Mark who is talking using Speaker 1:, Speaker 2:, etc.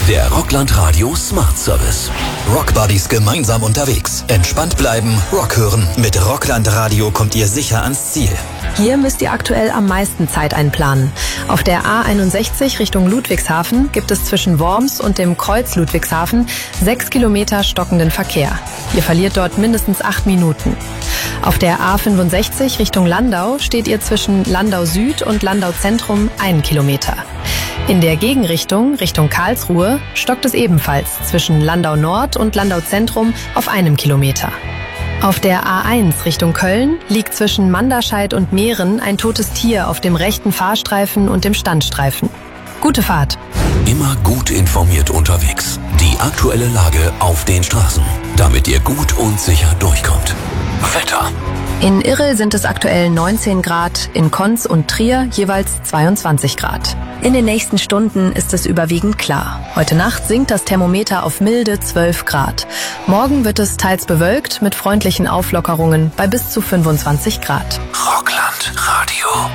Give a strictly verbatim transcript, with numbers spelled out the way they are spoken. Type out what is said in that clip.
Speaker 1: Der Rockland Radio Smart Service. Rockbuddies gemeinsam unterwegs. Entspannt bleiben, Rock hören. Mit Rockland Radio kommt ihr sicher ans Ziel.
Speaker 2: Hier müsst ihr aktuell am meisten Zeit einplanen. Auf der A einundsechzig Richtung Ludwigshafen gibt es zwischen Worms und dem Kreuz Ludwigshafen sechs Kilometer stockenden Verkehr. Ihr verliert dort mindestens acht Minuten. Auf der A fünfundsechzig Richtung Landau steht ihr zwischen Landau Süd und Landau Zentrum einen Kilometer. In der Gegenrichtung, Richtung Karlsruhe, stockt es ebenfalls zwischen Landau Nord und Landau Zentrum auf einem Kilometer. Auf der A eins Richtung Köln liegt zwischen Manderscheid und Mehren ein totes Tier auf dem rechten Fahrstreifen und dem Standstreifen. Gute Fahrt!
Speaker 1: Immer gut informiert unterwegs. Die aktuelle Lage auf den Straßen, damit ihr gut und sicher durchkommt. Wetter.
Speaker 2: In Irrel sind es aktuell neunzehn Grad, in Konz und Trier jeweils zweiundzwanzig Grad. In den nächsten Stunden ist es überwiegend klar. Heute Nacht sinkt das Thermometer auf milde zwölf Grad. Morgen wird es teils bewölkt mit freundlichen Auflockerungen bei bis zu fünfundzwanzig Grad.
Speaker 1: Rockland Radio.